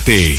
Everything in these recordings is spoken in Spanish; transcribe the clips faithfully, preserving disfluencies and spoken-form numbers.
Párate.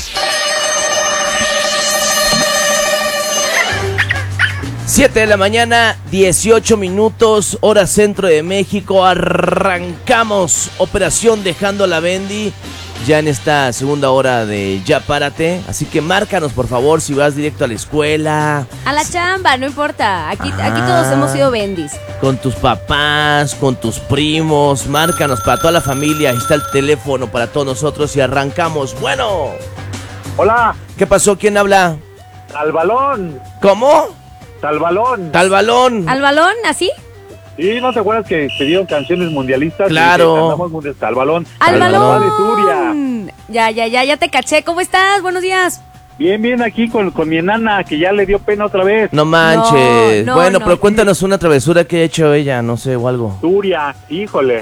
siete de la mañana, dieciocho minutos, hora centro de México. Arrancamos Operación Dejando a la Bendy ya en esta segunda hora de Ya Párate. Así que márcanos, por favor, si vas directo a la escuela. A la chamba, no importa. Aquí, Ah. aquí todos hemos sido bendis. Con tus papás, con tus primos. Márcanos para toda la familia. Ahí está el teléfono para todos nosotros y arrancamos. Bueno. Hola. ¿Qué pasó? ¿Quién habla? Al balón. ¿Cómo? Tal balón. Tal balón. ¿Al balón? ¿Así? Sí, ¿no te acuerdas que pidieron canciones mundialistas? Claro. Y que cantamos mundial- Tal balón. ¡Al Tal balón! de Turia. Ya, ya, ya, ya te caché. ¿Cómo estás? Buenos días. Bien, bien, aquí con, con mi enana, que ya le dio pena otra vez. No manches. No, no, bueno, no. pero cuéntanos una travesura que ha hecho ella, no sé, o algo. Turia, híjole.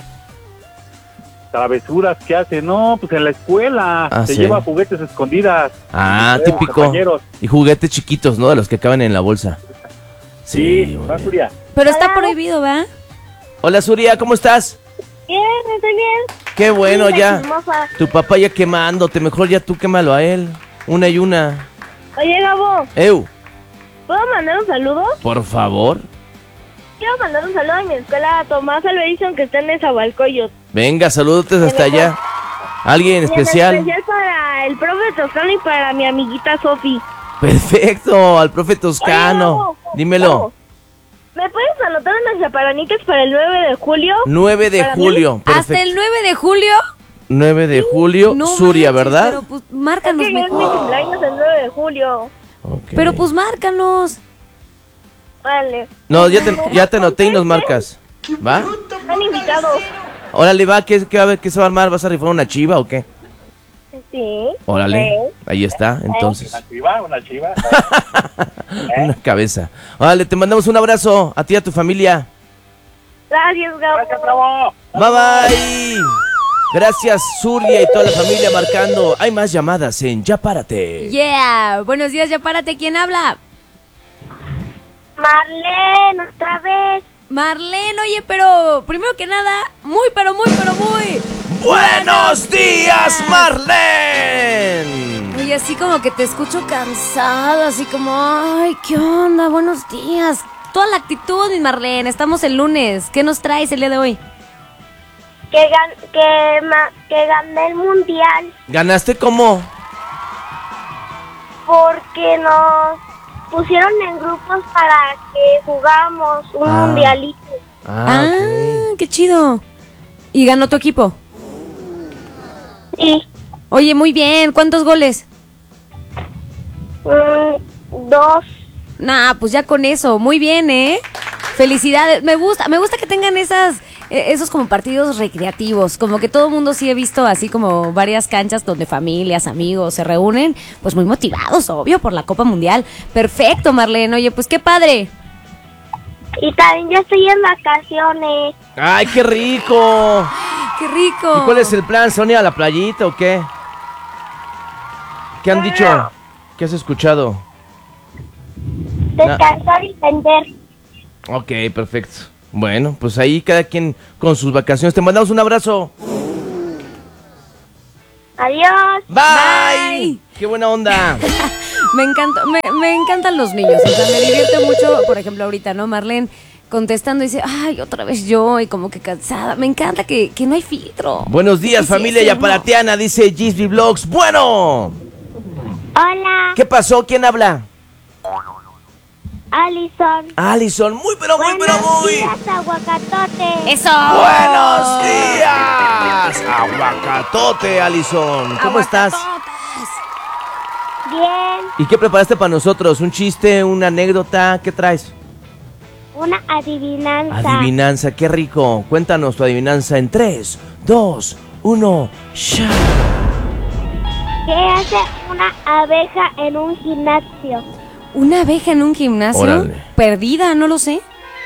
Travesuras que hace, no, pues en la escuela. Ah, se sí. lleva juguetes escondidas. Ah, Con sus típico. compañeros. Y juguetes chiquitos, ¿no? De los que caben en la bolsa. Sí, muy va, bien. Turia. Pero está prohibido, ¿verdad? Hola, Suria, ¿cómo estás? Bien, estoy bien. Qué bueno, Sí, ya. hermosa. Tu papá ya quemándote, mejor ya tú quémalo a él. Una y una. Oye, Gabo, Eu, ¿puedo mandar un saludo? por favor. Quiero mandar un saludo a mi escuela, a Tomás Alberison, que está en Nezahualcóyotl. Venga, saludos hasta allá. ¿Alguien Y en especial? especial para el profe Toscano y para mi amiguita Sofi. Perfecto, al profe Toscano. Oye, Gabo, Dímelo. Gabo, ¿me puedes anotar unas chaparanitas para el nueve de julio? nueve de ¿Para mí? julio. Hasta Perfecto. el nueve de julio. nueve de julio, No Suria, manches, ¿verdad? Pero pues Es márcanos que es mi mejor. cumpleaños el nueve de julio. Ok. Pero pues márcanos. Vale. No, ya te, ya te anoté y nos marcas. ¿Va? Están invitados. Órale, va, ¿qué, qué, va a ver, ¿qué se va a armar? ¿Vas a rifar una chiva o qué? Sí. Órale, Sí. ahí está, entonces. Una chiva, una chiva. Una cabeza. Órale, te mandamos un abrazo a ti y a tu familia. Gracias, Gabo. Gracias, bravo. Bye bye. Gracias, Suria y toda la familia marcando. Hay más llamadas en Ya Párate. Yeah. Buenos días, ya párate. ¿Quién habla? Marlene, otra vez. Marlene, oye, pero primero que nada, muy, pero muy, pero muy. ¡Buenos días, Marlene! Oye, así como que te escucho cansada, así como, ay, ¿qué onda? Buenos días. Toda la actitud, mi Marlene. Estamos el lunes. ¿Qué nos traes el día de hoy? Que, gan que, ma que gané el mundial ¿Ganaste cómo? porque nos pusieron en grupos para que jugáramos un Ah. mundialito. Ah, ok. qué chido. ¿Y ganó tu equipo? Sí. Oye, muy bien. ¿Cuántos goles? Mm, dos. Nah, pues ya con eso. Muy bien, ¿eh? Felicidades. Me gusta, me gusta que tengan esas, eh, esos como partidos recreativos. Como que todo el mundo sí he visto así como varias canchas donde familias, amigos se reúnen. Pues muy motivados, obvio, por la Copa Mundial. Perfecto, Marlene. Oye, pues qué padre. Y también ya estoy en vacaciones. ¡Ay, qué rico! ¡Qué rico! ¿Y cuál es el plan, Sonia? ¿A la playita o qué? ¿Qué han dicho? ¿Qué has escuchado? Descansar y vender. Ok, perfecto. Bueno, pues ahí cada quien con sus vacaciones. Te mandamos un abrazo. Adiós. Bye. Bye. ¡Qué buena onda! Me encanta, me, me encantan los niños, o sea, me divierte mucho, por ejemplo, ahorita, ¿no? Marlene contestando y dice, ay, otra vez yo, y como que cansada. Me encanta que, que no hay filtro. Buenos días, Sí, familia sí, yaparatiana, dice Gisby Vlogs. Bueno, Hola, ¿qué pasó? ¿Quién habla? Alison. Alison, muy pero muy pero Buenos muy. días, aguacatote. ¡Eso! ¡Buenos días! Aguacatote, Alison. ¿Cómo estás? Aguacatotes. Bien, ¿Y qué preparaste para nosotros? ¿Un chiste, una anécdota? ¿Qué traes? una adivinanza. Adivinanza, qué rico. Cuéntanos tu adivinanza en tres, dos, uno, ya. ¿Qué hace una abeja en un gimnasio? ¿Una abeja en un gimnasio? Órale. Perdida, no lo sé.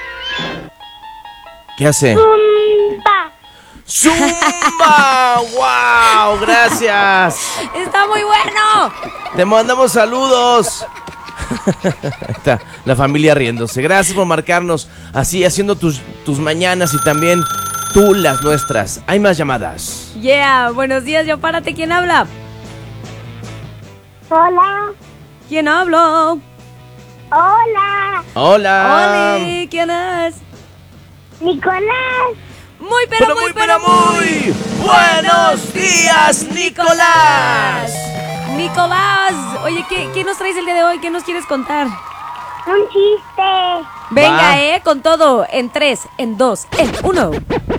¿Qué hace? Zumba. ¡Zumba! ¡Wow! ¡Gracias! ¡Está muy bueno! Te mandamos saludos. Ahí está la familia riéndose. Gracias por marcarnos así, haciendo tus, tus mañanas y también tú las nuestras. Hay más llamadas. Yeah, buenos días, yo párate, ¿quién habla? Hola. ¿Quién habló? Hola. Hola. Hola, ¿quién es? Nicolás. Muy, pero, Pero muy, muy, pero muy buenos días, Nicolás. Nicolás. Oye, ¿qué, ¿qué nos traes el día de hoy? ¿Qué nos quieres contar? Un chiste. Venga, Va. eh, con todo. En tres, en dos, en uno.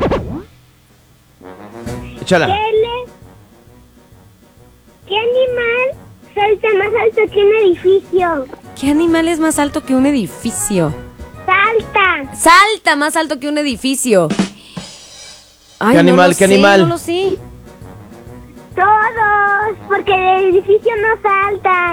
Échala. ¿Qué, le- ¿Qué animal salta más alto que un edificio? ¿Qué animal es más alto que un edificio? Salta. Salta más alto que un edificio. Ay, ¿Qué animal, no lo qué sé, animal? No lo sé. Todos, porque el edificio no salta.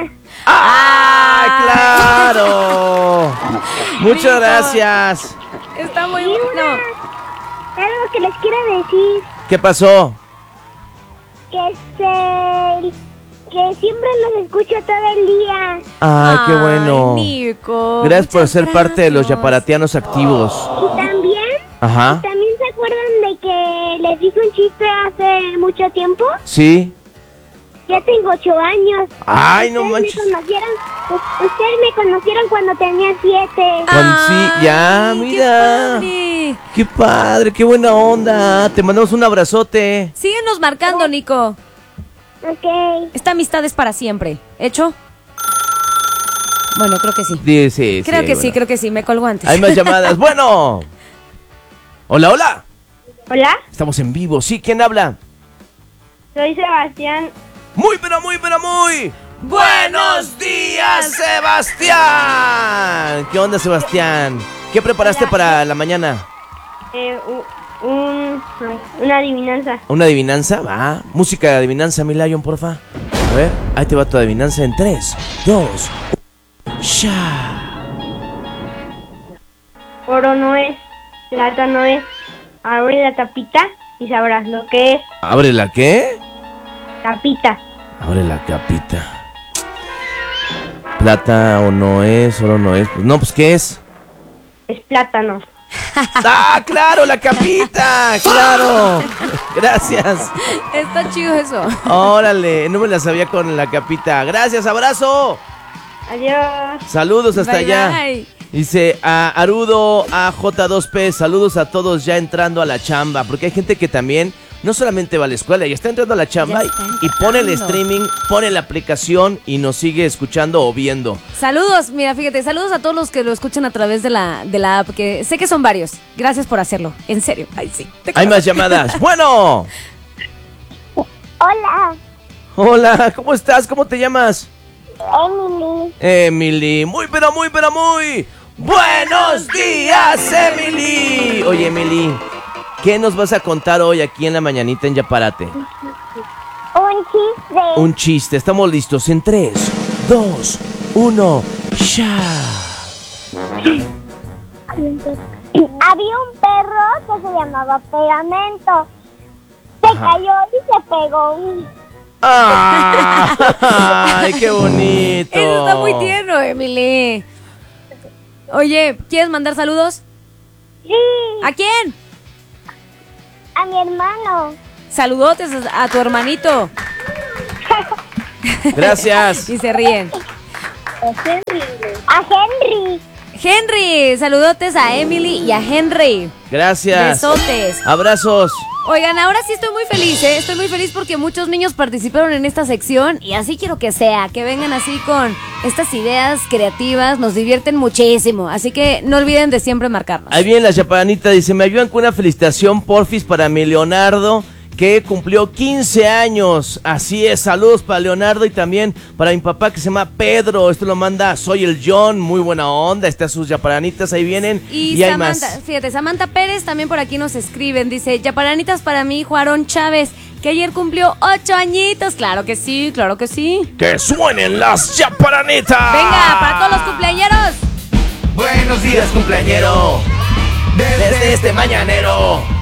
¡Ah, claro! Muchas Listo. gracias. Está muy Y bueno. una, algo que les quiero decir, ¿Qué pasó? que se, que siempre los escucho todo el día. Ay, qué bueno. Nico, Gracias por muchas ser parte de los gracias. yaparatianos activos. Y también, Ajá. y también se acuerdan de que les dije un chiste hace mucho tiempo. ¿Sí? Ya tengo ocho años. Ay, no Ustedes manches. Me conocieron, u- ustedes me conocieron cuando tenía siete. Cuando sí, Ay, ya, qué mira. padre. Qué padre, qué buena onda. Te mandamos un abrazote. Síguenos marcando, Nico. Ok. Esta amistad es para siempre. ¿Hecho? Bueno, creo que sí. Sí, sí, Creo que sí, bueno. creo que sí. Me colgó antes. Hay más llamadas. Bueno. Hola, hola. Hola, Estamos en vivo. Sí, ¿quién habla? soy Sebastián. Muy, pero muy, pero muy. ¡Buenos días, Sebastián! ¿Qué onda, Sebastián? ¿Qué preparaste Hola. para la mañana? Eh, un, una adivinanza. ¿Una adivinanza? Va. Música de adivinanza, mi Lion, porfa. A ver, ahí te va tu adivinanza en tres, dos, uno. ¡Ya! Oro no es, plata no es. Abre la tapita y sabrás lo que es. ¿Abre la qué? Tapita. Abre la capita. Plata o no es, oro no es. Pues no, pues ¿qué es? Es plátano. ¡Ah, claro, la capita! ¡Claro! Gracias. Está chido eso. Órale, no me la sabía con la capita. Gracias, abrazo. Adiós. Saludos hasta Bye, allá. bye. Dice a Arudo, a J dos P, saludos a todos ya entrando a la chamba, porque hay gente que también no solamente va a la escuela, ya está entrando a la chamba Ya está y, y pone el entrando. streaming, pone la aplicación y nos sigue escuchando o viendo. Saludos, mira, fíjate, saludos a todos los que lo escuchan a través de la, de la app, que sé que son varios. Gracias por hacerlo, en serio. Ay, sí. te Hay conozco. más llamadas. Bueno, Hola, hola, ¿cómo estás? ¿Cómo te llamas? Emily. Emily, muy pero muy pero muy buenos días, Emily. Oye, Emily, ¿qué nos vas a contar hoy aquí en la mañanita en Yaparate? Un chiste. Un chiste, estamos listos en tres, dos, uno, ya. Había un perro que se llamaba Pegamento. Se Ajá. cayó y se pegó un... ¡Ay, qué bonito! Eso está muy tierno, Emily. Oye, ¿quieres mandar saludos? Sí, ¿A quién? a mi hermano. Saludotes a a tu hermanito. Gracias. Y se ríen. A Henry. Henry, saludotes a Emily y a Henry. Gracias. Besotes. Abrazos. Oigan, ahora sí estoy muy feliz, ¿eh? Estoy muy feliz porque muchos niños participaron en esta sección y así quiero que sea, que vengan así con estas ideas creativas, nos divierten muchísimo, así que no olviden de siempre marcarnos. Ahí viene la chaparanita, dice, me ayudan con una felicitación, porfis, para mi Leonardo, que cumplió quince años. Así es, saludos para Leonardo y también para mi papá que se llama Pedro. Esto lo manda Soy el John, muy buena onda. Estas sus yaparanitas, ahí vienen. Y, Y, hay Samantha, más. fíjate, Samantha Pérez también por aquí nos escriben, dice, yaparanitas para mi hijo Aarón Chávez, que ayer cumplió ocho añitos. Claro que sí, claro que sí. ¡Que suenen las yaparanitas! Venga, para todos los cumpleañeros. Buenos días, cumpleañero. Desde este mañanero.